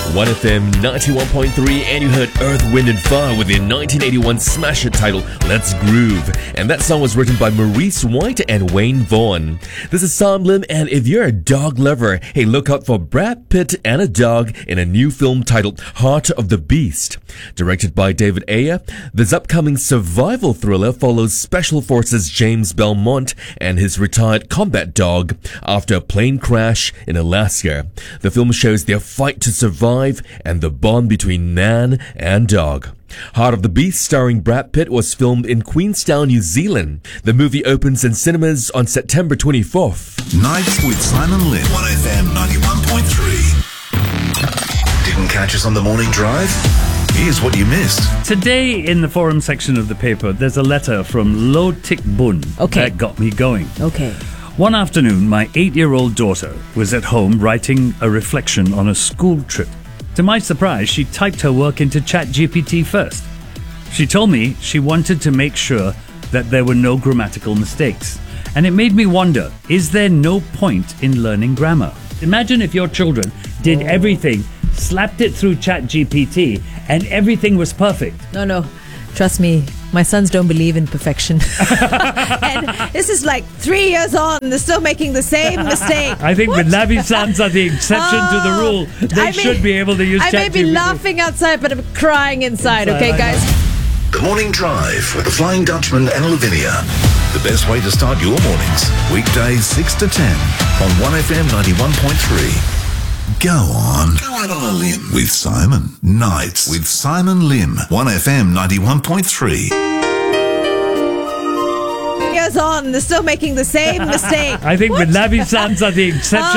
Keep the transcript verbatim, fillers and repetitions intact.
one F M ninety-one point three, and you heard Earth, Wind and Fire with their nineteen eighty-one smash hit title Let's Groove. And that song was written by Maurice White and Wayne Vaughn. This is Sam Lim, and if you're a dog lover, hey, look out for Brad Pitt and a dog in a new film titled Heart of the Beast. Directed by David Ayer, this upcoming survival thriller follows Special Forces James Belmont and his retired combat dog after a plane crash in Alaska. The film shows their fight to survive and the bond between man and dog. Heart of the Beast, starring Brad Pitt, was filmed in Queenstown, New Zealand. The movie opens in cinemas on September twenty-fourth. Nights with Simon Lynn, one F M ninety-one point three. Didn't catch us on the morning drive? Here's what you missed. Today, in the forum section of the paper, there's a letter from Lo Tik Bun Okay. that got me going. Okay. One afternoon, my eight-year-old daughter was at home writing a reflection on a school trip. To my surprise, she typed her work into ChatGPT first. She told me she wanted to make sure that there were no grammatical mistakes. And it made me wonder, is there no point in learning grammar? Imagine if your children did everything, slapped it through ChatGPT, and everything was perfect. No, no. Trust me, my sons don't believe in perfection. And this is like three years on, they're still making the same mistake. I think What? with Lavi sons are the exception Oh, to the rule. They I may- should be able to use I may be ChatGPT. laughing outside, but I'm crying inside, Inside, okay, I guys? The Morning Drive with the Flying Dutchman and Lavinia. The best way to start your mornings. Weekdays six to ten on one F M ninety-one point three. Go on. Go on on a limb with Simon. Nights with Simon Lim. one F M ninety-one point three. Years on, they're still making the same mistake. I think What? with Lavi sons are the exception